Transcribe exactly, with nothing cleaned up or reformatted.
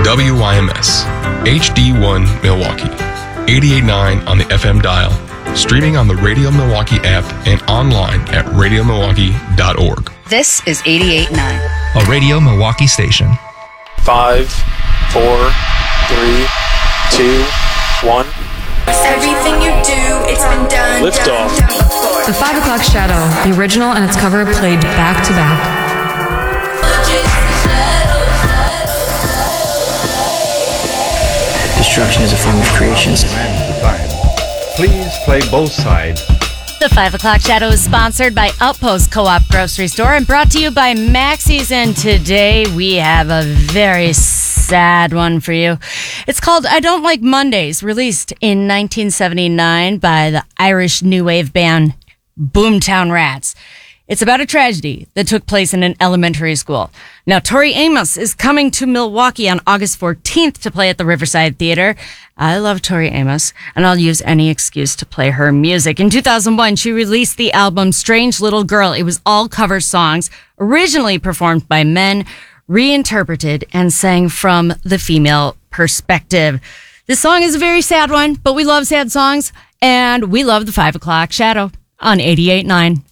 W Y M S, H D one Milwaukee, eighty-eight point nine on the F M dial, streaming on the Radio Milwaukee app and online at radio milwaukee dot org. This is eighty-eight point nine. A Radio Milwaukee station. Five, four, three, two, one. Everything you do, it's been done. Lift done, off. done before. The Five O'Clock Shadow, the original and its cover played back to back. Destruction is a form of creation. Please play both sides. The five O'Clock Shadow is sponsored by Outpost Co-op Grocery Store and brought to you by Maxie's. And today we have a very sad one for you. It's called I Don't Like Mondays, released in nineteen seventy-nine by the Irish new wave band Boomtown Rats. It's about a tragedy that took place in an elementary school. Now, Tori Amos is coming to Milwaukee on August fourteenth to play at the Riverside Theater. I love Tori Amos, and I'll use any excuse to play her music. In two thousand one, she released the album Strange Little Girl. It was all cover songs, originally performed by men, reinterpreted and sang from the female perspective. This song is a very sad one, but we love sad songs, and we love the five O'Clock Shadow on eighty-eight point nine.